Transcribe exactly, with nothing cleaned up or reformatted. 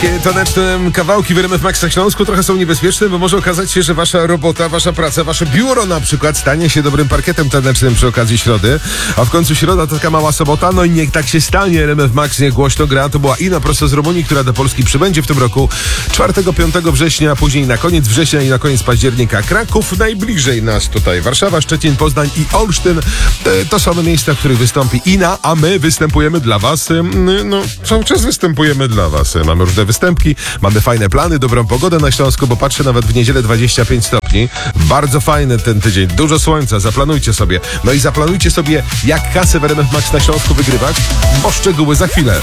Takie taneczne kawałki w R M F Max na Śląsku trochę są niebezpieczne, bo może okazać się, że wasza robota, wasza praca, wasze biuro na przykład stanie się dobrym parkietem tanecznym przy okazji środy, a w końcu środa to taka mała sobota, no i niech tak się stanie. R M F Max niech głośno gra. To była Ina prosto z Rumunii, która do Polski przybędzie w tym roku czwartego piątego września, a później na koniec września i na koniec października. Kraków najbliżej nas tutaj. Warszawa, Szczecin, Poznań i Olsztyn to są miejsca, w których wystąpi Ina, a my występujemy dla was. No, cały czas występujemy dla was. Mamy różne występki, mamy fajne plany, dobrą pogodę na Śląsku, bo patrzę nawet w niedzielę dwadzieścia pięć stopni. Bardzo fajny ten tydzień, dużo słońca, zaplanujcie sobie. No i zaplanujcie sobie, jak kasę w R M F Max na Śląsku wygrywać, bo szczegóły za chwilę.